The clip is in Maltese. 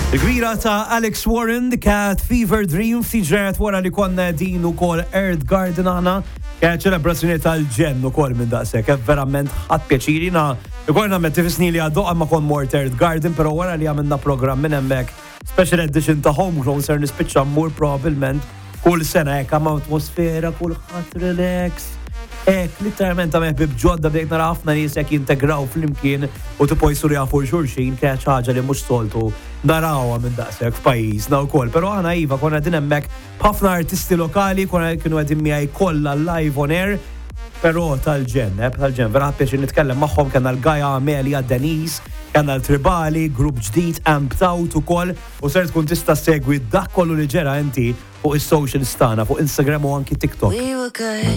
Il-gwira ta' Alex Warren, Cat Fever Dream, fiġret wara li konna din ukoll Earth Garden għana, kienet ċelebrazzjoni tal-ġen ukoll minn daqshekk, verament ħadd pjaċiri na ukoll nagħmel tifisni li għaddu ma kon mort Earth Garden, però wara li għamilna programm minn hemmhekk special edition ta' Homegrown ser nispiċċa mmur probabbilment kull sena hekk hemm atmosfera, kulħadd relax. Literalment ta' meħbib ġodda bdejt nara ħafna nies jekk jintegraw flimkien u tipoj surja fuq xulxin kienet ħaġa li mhux soltu narawha minn daqshekk f'pajjiżna wkoll. Però aħna iva konna din hemmhekk b'ħafna artisti lokali kienu qegħdin miegħi kollha live on air, però tal-ġen vera ħadd nitkellem magħhom kellna l-Gaja Amelia Denise, kellna l-Tribali, grupp ġdid Amped Out ukoll u ser tkun tista' segwi dak kollu li ġera inti fuq is-socials tagħna fuq Instagram u anki TikTok.